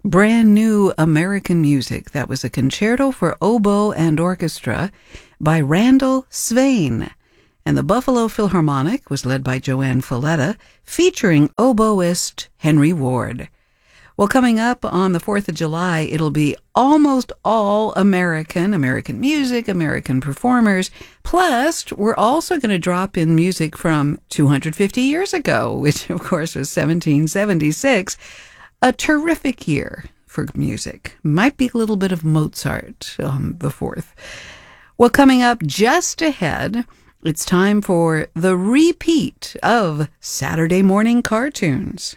brand new American music. That was a concerto for oboe and orchestra by Randall Swain. And the Buffalo Philharmonic was led by Joanne Falletta, featuring oboist Henry Ward. Well, coming up on the 4th of July, it'll be almost all American music, American performers. Plus, we're also going to drop in music from 250 years ago, which, of course, was 1776. A terrific year for music. Might be a little bit of Mozart on the 4th. Well, coming up just ahead, it's time for the repeat of Saturday morning cartoons.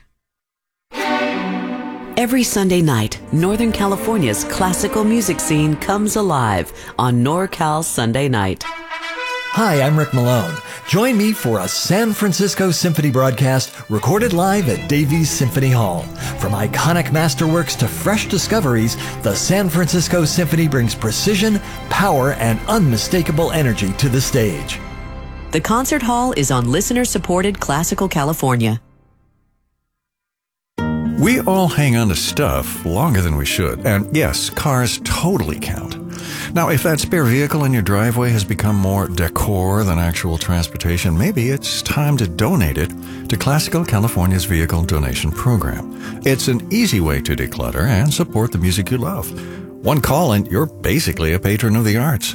Every Sunday night, Northern California's classical music scene comes alive on NorCal Sunday Night. Hi, I'm Rick Malone. Join me for a San Francisco Symphony broadcast recorded live at Davies Symphony Hall. From iconic masterworks to fresh discoveries, the San Francisco Symphony brings precision, power, and unmistakable energy to the stage. The concert hall is on listener-supported Classical California. We all hang on to stuff longer than we should, and yes, cars totally count. Now, if that spare vehicle in your driveway has become more decor than actual transportation, maybe it's time to donate it to Classical California's Vehicle Donation Program. It's an easy way to declutter and support the music you love. One call and you're basically a patron of the arts.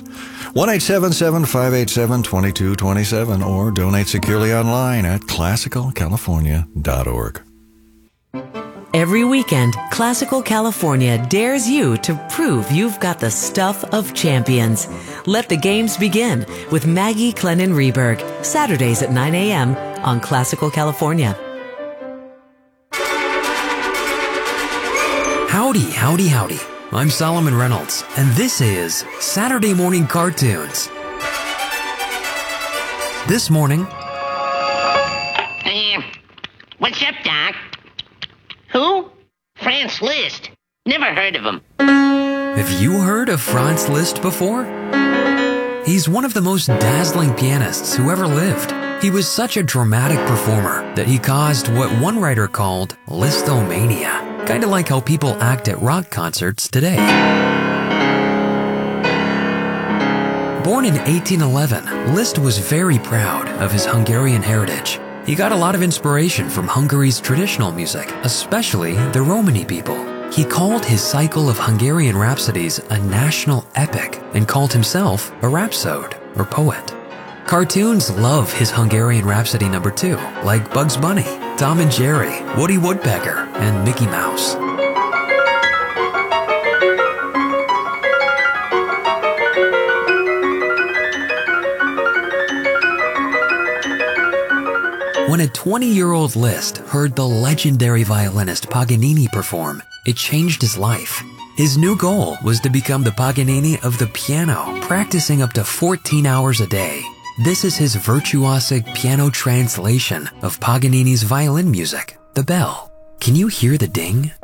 1-877-587-2227 or donate securely online at classicalcalifornia.org. Every weekend, Classical California dares you to prove you've got the stuff of champions. Let the games begin with Maggie Clennon-Reberg, Saturdays at 9 a.m. on Classical California. Howdy, howdy, howdy. I'm Solomon Reynolds, and this is Saturday Morning Cartoons. This morning... What's up, Doc? Who? Franz Liszt. Never heard of him. Have you heard of Franz Liszt before? He's one of the most dazzling pianists who ever lived. He was such a dramatic performer that he caused what one writer called Listomania. Kind of like how people act at rock concerts today. Born in 1811, Liszt was very proud of his Hungarian heritage. He got a lot of inspiration from Hungary's traditional music, especially the Romani people. He called his cycle of Hungarian rhapsodies a national epic and called himself a rhapsode or poet. Cartoons love his Hungarian Rhapsody No. 2, like Bugs Bunny, Tom and Jerry, Woody Woodpecker, and Mickey Mouse. When a 20-year-old Liszt heard the legendary violinist Paganini perform, it changed his life. His new goal was to become the Paganini of the piano, practicing up to 14 hours a day. This is his virtuosic piano translation of Paganini's violin music, the bell. Can you hear the ding?